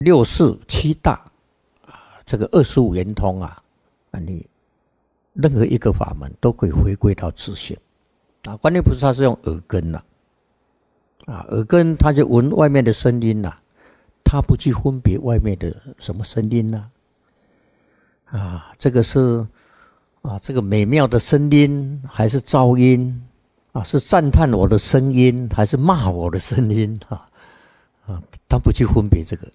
六事七大这个25圆通啊，你任何一个法门都可以回归到自性啊。观音菩萨是用耳根耳根他就闻外面的声音他不去分别外面的什么声音这个是这个美妙的声音还是噪音是赞叹我的声音还是骂我的声音他不去分别这个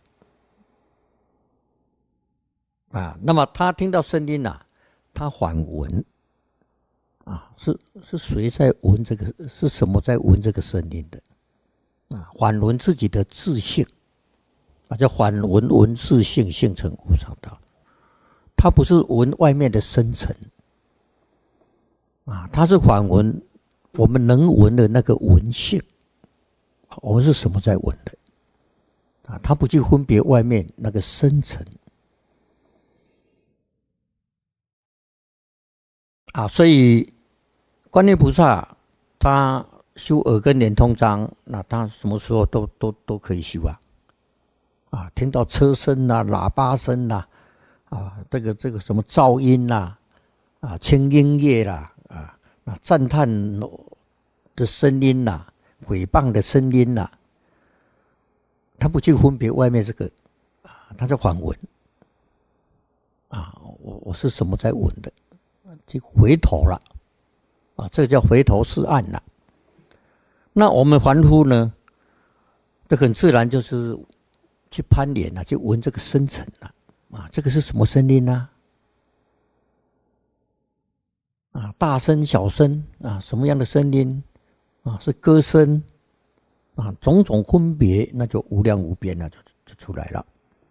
那么他听到声音他反闻是谁在闻这个？是什么在闻这个声音的？反闻自己的自性叫反闻自性，性成无上道。他不是闻外面的声尘他是反闻我们能闻的那个闻性。我们是什么在闻的？他不去分别外面那个声尘。所以观音菩萨他修耳根圆通章，那他什么时候都可以修听到车声喇叭声这个什么噪音轻音乐赞叹的声音诽谤的声音他不去分别外面这个他就反闻我是什么在闻的？就回头了这个叫回头是岸了。那我们凡夫呢，这很自然就是去攀缘去闻这个声尘这个是什么声音大声小声什么样的声音是歌声种种分别，那就无量无边就出来了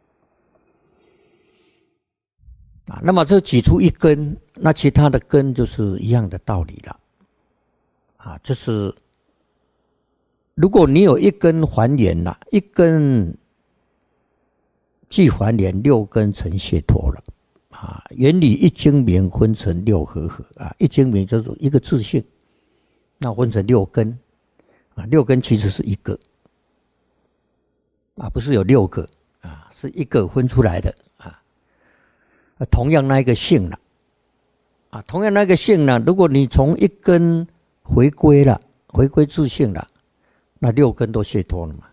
那么这挤出一根，那其他的根就是一样的道理了就是如果你有一根还原一根即还原，六根成解脱了原理一精明分成六合合一精明就是一个自性，那分成六根六根其实是一个不是有六个是一个分出来的同样那一个性同样那个性如果你从一根回归了，回归自性了，那六根都解脱了嘛。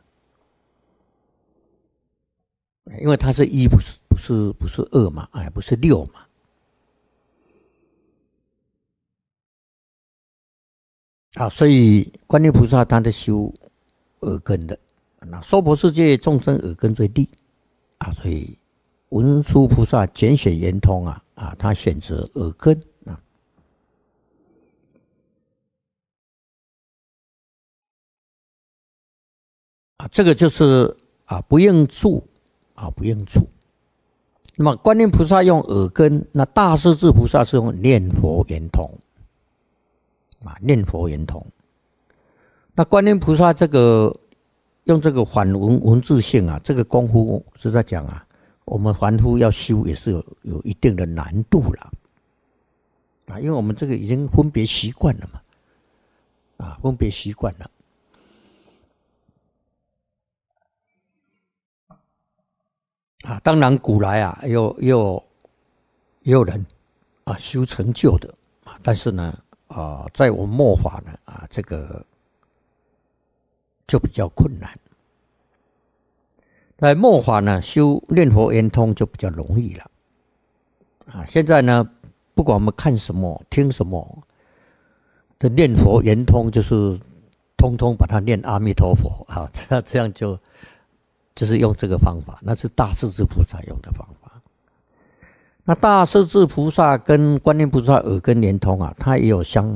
因为它是一，不是二嘛，不是六嘛。所以观音菩萨他在修耳根的，那娑婆世界众生耳根最利所以文殊菩萨拣选圆通他选择耳根这个就是不应住不应住。那么观音菩萨用耳根，那大势至菩萨是用念佛圆通念佛圆通。那观音菩萨这个用这个反闻自性这个功夫是在讲我们凡夫要修也是有一定的难度了因为我们这个已经分别习惯了嘛分别习惯了当然古来也有人修成就的但是呢在我们末法呢这个就比较困难。在末法呢，修念佛圆通就比较容易了现在呢，不管我们看什么、听什么的念佛圆通，就是通通把它念阿弥陀佛这样就是用这个方法，那是大势至菩萨用的方法。那大势至菩萨跟观音菩萨耳根圆通它也有相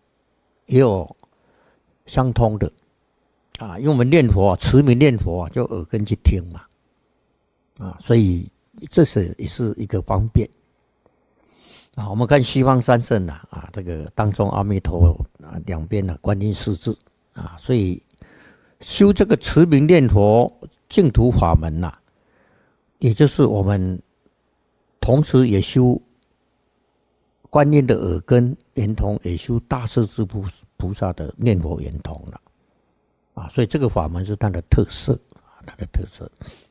通的因为我们念佛持名念佛就耳根去听嘛所以这也是一个方便我们看西方三圣这个当中阿弥陀两边观音四字所以修这个持名念佛净土法门也就是我们同时也修观音的耳根圆通，也修大势至菩萨的念佛圆通了所以这个法门是它的特色，它的特色。